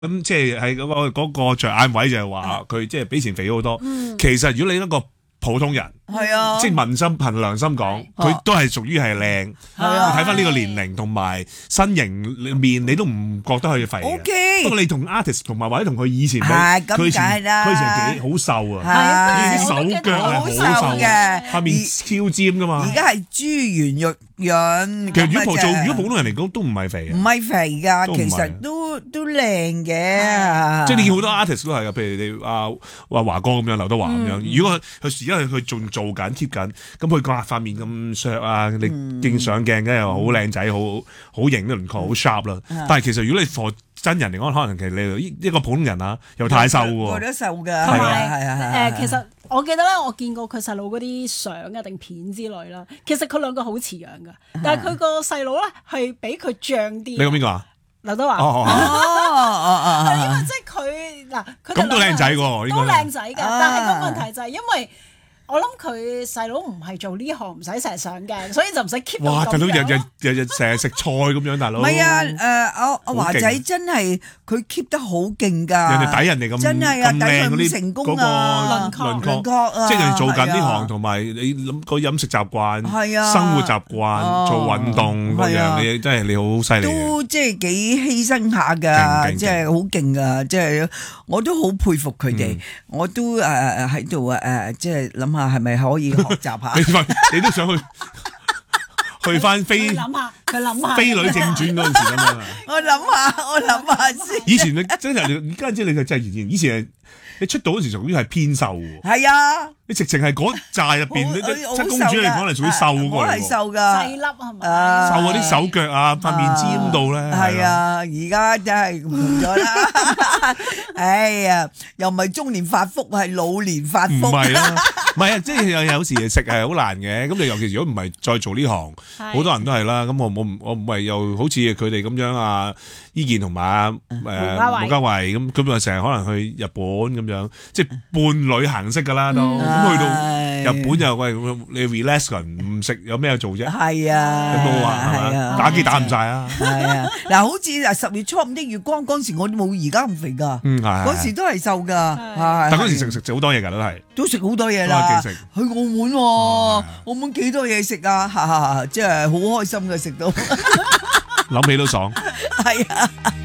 咁即係喺嗰個着眼位就係話佢即係比以前肥咗好多。其實如果你一個普通人， 係啊， 即係問心憑良心講，佢都係屬於係靚。睇翻呢個年齡同埋身形面，你都唔覺得佢肥嘅。 OK， 不過你同 artist 同埋或者同佢以前比， 係咁佢以前梗係啦佢以前幾好瘦啊， 係啲手腳係好瘦嘅， 下面超尖噶嘛。 而家係豬圓肉潤。 其實如果普通人嚟講都唔係肥嘅， 唔係肥㗎， 都唔係其實都靚嘅。 即係你見好多 artist 都係嘅，譬如你話華哥咁樣，劉德華咁樣。如果佢而家佢仲做緊 keep 緊，咁佢個塊面咁削啊，你見上鏡嘅又好靚仔，好型啲輪廓，好 sharp 啦。但係其實如果你 for 真人嚟講，可能其實你一個普通人啊，又太瘦喎。 個都瘦㗎， 同埋係其實我記得咧，我見過佢細佬嗰啲相啊定片之類啦。其實佢兩個好似樣㗎，但係佢個細佬咧係比佢脹啲。 你講邊個啊？ 劉德華。因為即係佢嗱，佢咁都靚仔喎， 都靚仔㗎。但係個問題就係因為。我諗佢細佬唔係做呢行，唔使成日上鏡，所以就唔使 keep 到咁樣。哇！ 大佬日成日食菜咁樣，大佬。 唔係啊，阿華仔真係佢 keep 得好勁㗎。 人哋抵人哋咁真係啊， 咁靚嗰啲成功啊， 輪廓啊，即係人做緊呢行，同埋你諗個飲食習慣、生活習慣、做運動嗰樣，你真係你好犀利。 都即係幾犧牲下㗎，即係好勁㗎，即係我都好佩服佢哋，我都喺度即係諗下。係咪可以學習下？ 你都想去翻飛？ 佢諗下， 飛女正傳嗰陣時咁樣啊！ 我諗下先。 以前你真係，而家知你就真係以前係你出道嗰時屬於係偏瘦喎。 係啊， 你直情係嗰寨入邊，七公主嚟講係屬於瘦嗰個。 我係瘦㗎， 細粒係咪？ 瘦嗰啲手腳啊，塊面尖到咧。 係啊，而家真係唔同咗啦。哎呀，又唔係中年發福，係老年發福。 唔係啦，唔係啊，即係有時食係好難嘅。咁你尤其如果唔係再做呢行，好多人都係啦。咁我唔係又好似佢哋咁樣啊，伊健同埋毛家慧咁啊，成日可能去日本咁樣，即係半旅行式㗎啦都。咁去到日本又喂你 relax 個人唔食有咩做啫？ 係啊， 有冇話係嘛？打機打唔晒啊！ 係啊，嗱，好似10月初5的月光嗰時，我都冇而家咁肥㗎。嗰時都係瘦㗎。 但嗰時食好多嘢㗎，都食好多嘢啦。去澳門喎，澳門幾多嘢食啊！即係好開心嘅食到， 諗起都爽。 係啊。